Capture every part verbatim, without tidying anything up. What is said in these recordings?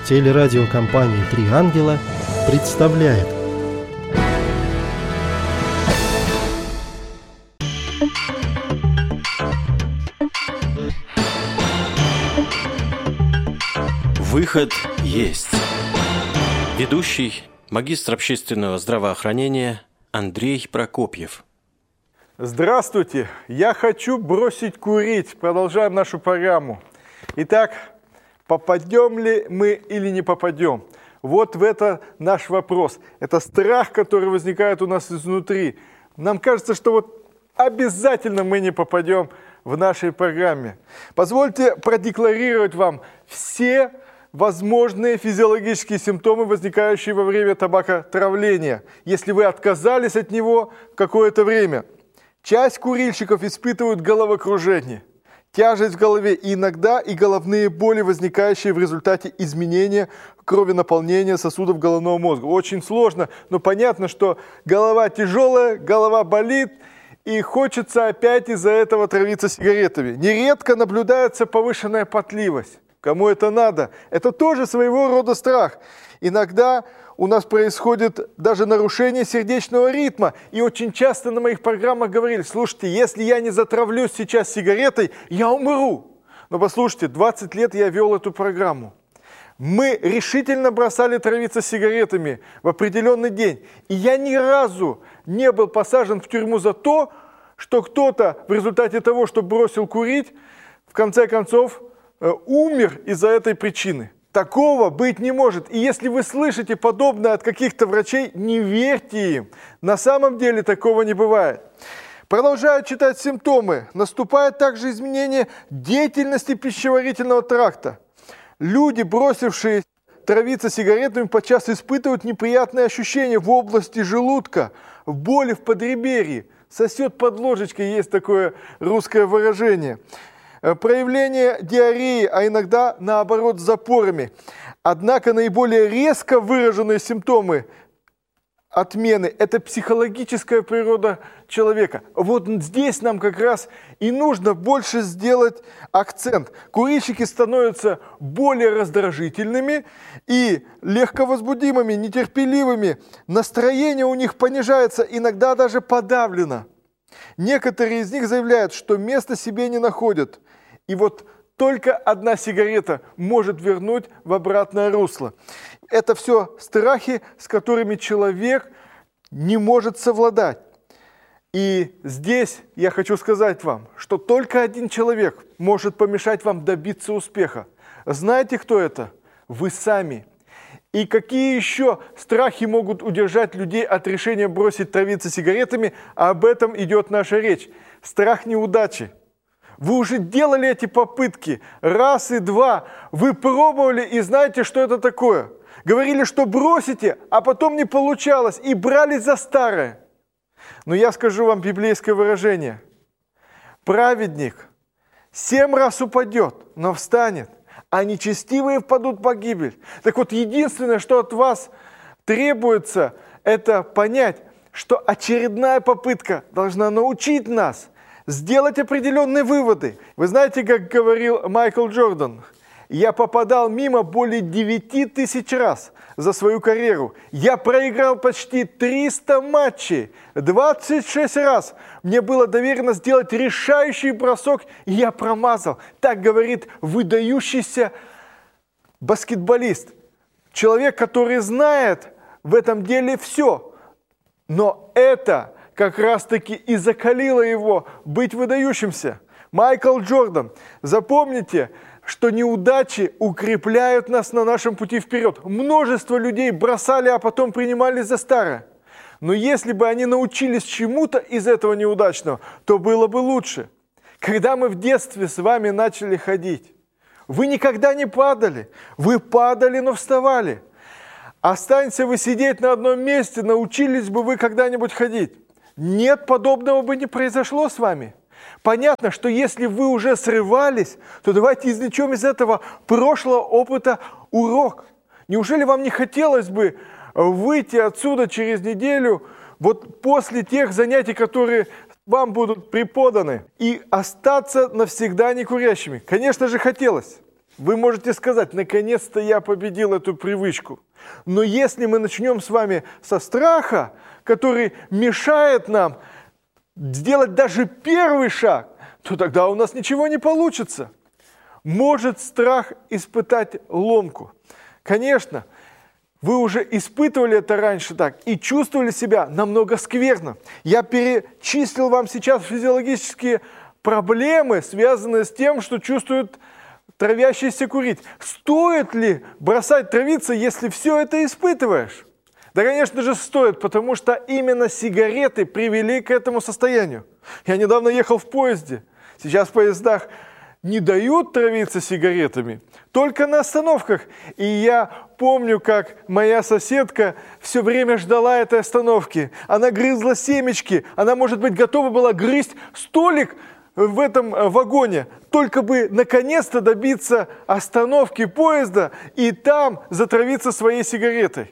Телерадиокомпания «Три ангела» представляет. Выход есть. Ведущий, магистр общественного здравоохранения Андрей Прокопьев. Здравствуйте! Я хочу бросить курить. Продолжаем нашу программу. Итак, попадем ли мы или не попадем? Вот в это наш вопрос. Это страх, который возникает у нас изнутри. Нам кажется, что вот обязательно мы не попадем в нашей программе. Позвольте продекларировать вам все возможные физиологические симптомы, возникающие во время табакотравления, если вы отказались от него какое-то время. Часть курильщиков испытывают головокружение, тяжесть в голове и иногда и головные боли, возникающие в результате изменения кровенаполнения сосудов головного мозга. Очень сложно, но понятно, что голова тяжелая, голова болит, и хочется опять из-за этого травиться сигаретами. Нередко наблюдается повышенная потливость. Кому это надо? Это тоже своего рода страх. Иногда у нас происходит даже нарушение сердечного ритма. И очень часто на моих программах говорили: слушайте, если я не затравлюсь сейчас сигаретой, я умру. Но послушайте, двадцать лет я вел эту программу. Мы решительно бросали травиться сигаретами в определенный день. И я ни разу не был посажен в тюрьму за то, что кто-то в результате того, что бросил курить, в конце концов умер из-за этой причины. Такого быть не может. И если вы слышите подобное от каких-то врачей, не верьте им. На самом деле такого не бывает. Продолжая читать симптомы, наступает также изменение деятельности пищеварительного тракта. Люди, бросившие травиться сигаретами, подчас испытывают неприятные ощущения в области желудка, боли в подреберье. Сосет под ложечкой, есть такое русское выражение. Проявление диареи, а иногда, наоборот, с запорами. Однако наиболее резко выраженные симптомы отмены – это психологическая природа человека. Вот здесь нам как раз и нужно больше сделать акцент. Курильщики становятся более раздражительными и легковозбудимыми, нетерпеливыми. Настроение у них понижается, иногда даже подавлено. Некоторые из них заявляют, что места себе не находят. И вот только одна сигарета может вернуть в обратное русло. Это все страхи, с которыми человек не может совладать. И здесь я хочу сказать вам, что только один человек может помешать вам добиться успеха. Знаете, кто это? Вы сами. И какие еще страхи могут удержать людей от решения бросить травиться сигаретами? Об этом идет наша речь. Страх неудачи. Вы уже делали эти попытки раз и два. Вы пробовали и знаете, что это такое. Говорили, что бросите, а потом не получалось и брались за старое. Но я скажу вам библейское выражение. Праведник семь раз упадет, но встанет, а нечестивые впадут в погибель. Так вот, единственное, что от вас требуется, это понять, что очередная попытка должна научить нас сделать определенные выводы. Вы знаете, как говорил Майкл Джордан, я попадал мимо более девяти тысяч раз за свою карьеру. Я проиграл почти триста матчей, двадцать шесть раз. Мне было доверено сделать решающий бросок, и я промазал. Так говорит выдающийся баскетболист. Человек, который знает в этом деле все. Но это как раз-таки и закалило его быть выдающимся. Майкл Джордан. Запомните, что неудачи укрепляют нас на нашем пути вперед. Множество людей бросали, а потом принимались за старое. Но если бы они научились чему-то из этого неудачного, то было бы лучше. Когда мы в детстве с вами начали ходить, вы никогда не падали. Вы падали, но вставали. Останься вы сидеть на одном месте, научились бы вы когда-нибудь ходить? Нет, подобного бы не произошло с вами. Понятно, что если вы уже срывались, то давайте извлечем из этого прошлого опыта урок. Неужели вам не хотелось бы выйти отсюда через неделю, вот после тех занятий, которые вам будут преподаны, и остаться навсегда не курящими? Конечно же, хотелось. Вы можете сказать, наконец-то я победил эту привычку. Но если мы начнем с вами со страха, который мешает нам сделать даже первый шаг, то тогда у нас ничего не получится. Может страх испытать ломку? Конечно, вы уже испытывали это раньше так и чувствовали себя намного скверно. Я перечислил вам сейчас физиологические проблемы, связанные с тем, что чувствуют травящийся курить. Стоит ли бросать травиться, если все это испытываешь? Да, конечно же, стоит, потому что именно сигареты привели к этому состоянию. Я недавно ехал в поезде. Сейчас в поездах не дают травиться сигаретами, только на остановках. И я помню, как моя соседка все время ждала этой остановки. Она грызла семечки, она, может быть, готова была грызть столик в этом вагоне, только бы наконец-то добиться остановки поезда и там затравиться своей сигаретой.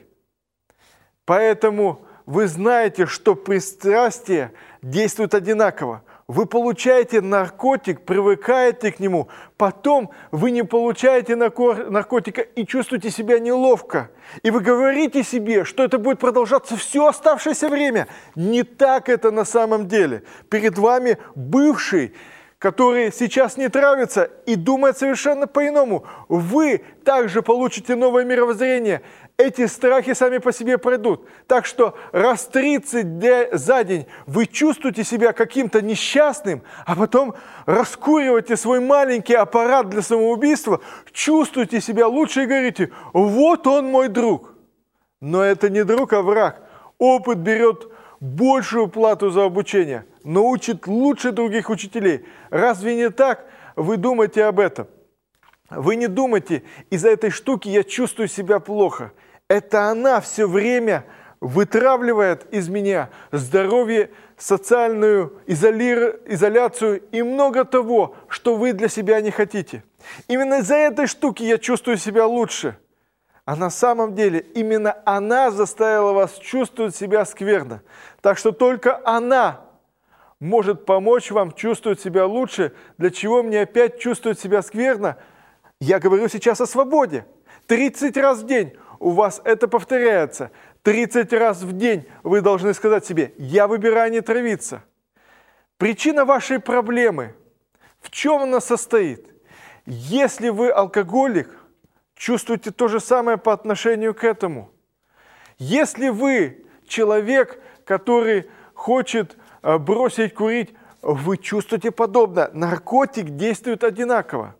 Поэтому вы знаете, что пристрастие действует одинаково. Вы получаете наркотик, привыкаете к нему, потом вы не получаете наркотика и чувствуете себя неловко. И вы говорите себе, что это будет продолжаться все оставшееся время. Не так это на самом деле. Перед вами бывший, который сейчас не травится и думает совершенно по-иному. Вы также получите новое мировоззрение. Эти страхи сами по себе пройдут. Так что раз тридцать за день вы чувствуете себя каким-то несчастным, а потом раскуриваете свой маленький аппарат для самоубийства, чувствуете себя лучше и говорите: вот он мой друг. Но это не друг, а враг. Опыт берет большую плату за обучение, но учит лучше других учителей. Разве не так? Вы думаете об этом. Вы не думайте, из-за этой штуки я чувствую себя плохо. Это она все время вытравливает из меня здоровье, социальную изоли... изоляцию и много того, что вы для себя не хотите. Именно из-за этой штуки я чувствую себя лучше. А на самом деле именно она заставила вас чувствовать себя скверно. Так что только она может помочь вам чувствовать себя лучше. Для чего мне опять чувствовать себя скверно? Я говорю сейчас о свободе. тридцать раз в день у вас это повторяется. тридцать раз в день вы должны сказать себе: я выбираю не травиться. Причина вашей проблемы, в чем она состоит? Если вы алкоголик, чувствуйте то же самое по отношению к этому. Если вы человек, который хочет бросить курить, вы чувствуете подобно. Наркотик действует одинаково.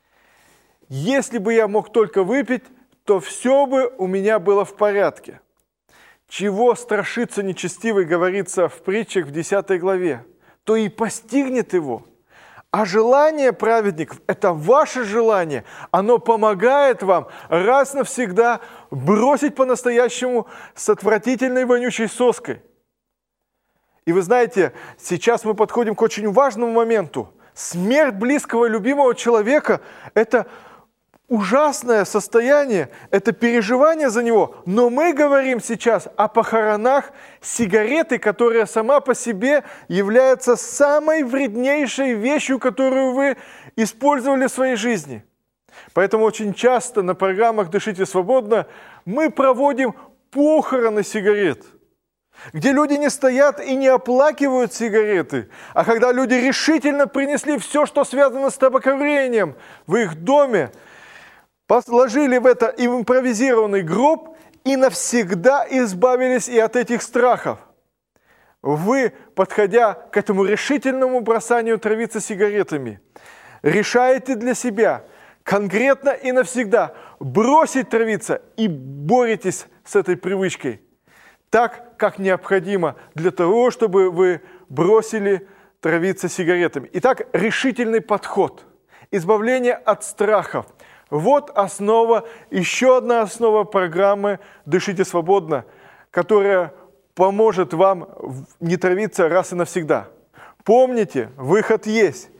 Если бы я мог только выпить, то все бы у меня было в порядке. Чего страшится нечестивый, говорится в притчах в десятой главе, то и постигнет его. А желание праведников – это ваше желание. Оно помогает вам раз навсегда бросить по-настоящему с отвратительной вонючей соской. И вы знаете, сейчас мы подходим к очень важному моменту. Смерть близкого и любимого человека – это ужасное состояние, это переживание за него. Но мы говорим сейчас о похоронах сигареты, которая сама по себе является самой вреднейшей вещью, которую вы использовали в своей жизни. Поэтому очень часто на программах «Дышите свободно» мы проводим похороны сигарет, где люди не стоят и не оплакивают сигареты, а когда люди решительно принесли все, что связано с табакокурением в их доме, положили в это импровизированный гроб и навсегда избавились и от этих страхов. Вы, подходя к этому решительному бросанию травиться сигаретами, решаете для себя конкретно и навсегда бросить травиться и боретесь с этой привычкой так, как необходимо для того, чтобы вы бросили травиться сигаретами. Итак, решительный подход, избавление от страхов. Вот основа, еще одна основа программы «Дышите свободно», которая поможет вам не травиться раз и навсегда. Помните, выход есть.